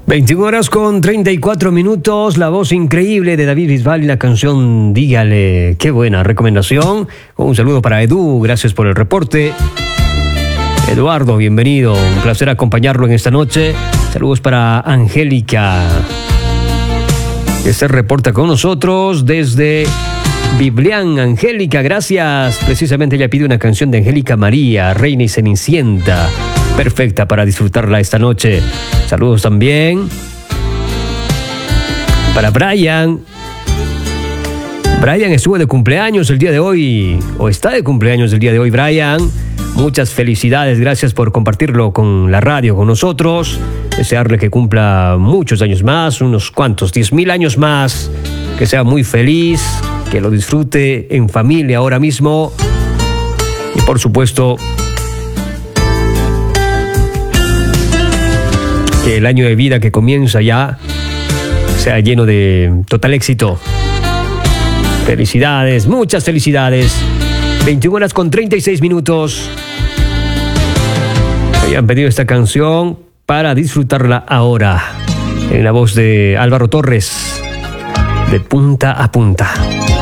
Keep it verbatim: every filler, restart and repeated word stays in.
veintiuna horas con treinta y cuatro minutos, la voz increíble de David Bisbal y la canción Dígale. Qué buena recomendación. Un saludo para Edu, gracias por el reporte. Eduardo, bienvenido, un placer acompañarlo en esta noche. Saludos para Angélica, que se reporta con nosotros desde Biblián. Angélica, gracias. Precisamente ella pide una canción de Angélica María, Reina y Cenicienta. Perfecta para disfrutarla esta noche. Saludos también para Brian. Brian estuvo de cumpleaños el día de hoy, o está de cumpleaños el día de hoy, Brian. Muchas felicidades, gracias por compartirlo con la radio, con nosotros. Desearle que cumpla muchos años más, unos cuantos, diez mil años más. Que sea muy feliz, que lo disfrute en familia ahora mismo. Y por supuesto, que el año de vida que comienza ya sea lleno de total éxito. Felicidades, muchas felicidades. veintiuna horas con treinta y seis minutos. Me han pedido esta canción para disfrutarla ahora. En la voz de Álvaro Torres, de punta a punta.